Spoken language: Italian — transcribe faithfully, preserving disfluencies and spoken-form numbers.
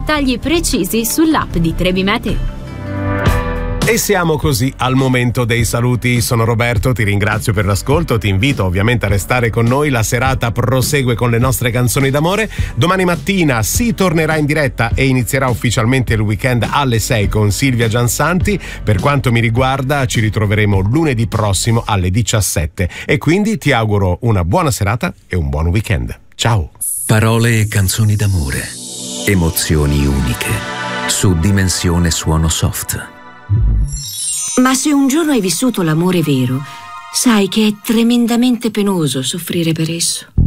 dettagli precisi sull'app di Trebi Meteo. E siamo così al momento dei saluti. Sono Roberto, ti ringrazio per l'ascolto, ti invito ovviamente a restare con noi. La serata prosegue con le nostre canzoni d'amore. Domani mattina si tornerà in diretta e inizierà ufficialmente il weekend alle sei con Silvia Giansanti. Per quanto mi riguarda ci ritroveremo lunedì prossimo alle diciassette e quindi ti auguro una buona serata e un buon weekend. Ciao. Parole e canzoni d'amore, emozioni uniche, su Dimensione Suono Soft. Ma se un giorno hai vissuto l'amore vero, sai che è tremendamente penoso soffrire per esso.